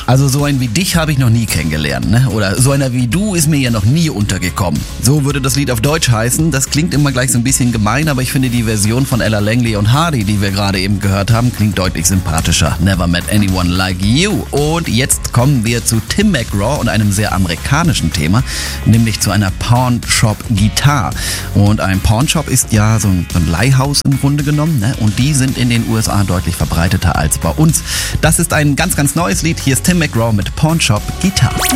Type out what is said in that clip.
Also so einen wie dich habe ich noch nie kennengelernt, ne? Oder so einer wie du ist mir ja noch nie untergekommen. So würde das Lied auf Deutsch heißen. Das klingt immer gleich so ein bisschen gemein, aber ich finde die Version von Ella Langley und Hardy, die wir gerade eben gehört haben, klingt deutlich sympathischer. Never met anyone like you. Und jetzt kommen wir zu Tim McGraw und einem sehr amerikanischen Thema, nämlich zu einer Pawnshop-Gitarre. Und ein Pawnshop ist ja so ein Leihhaus im Grunde genommen, ne? Und die sind in den USA deutlich verbreiteter als bei uns. Das ist ein ganz, ganz neues Lied. Hier ist Tim McGraw mit Pawnshop Gitarre.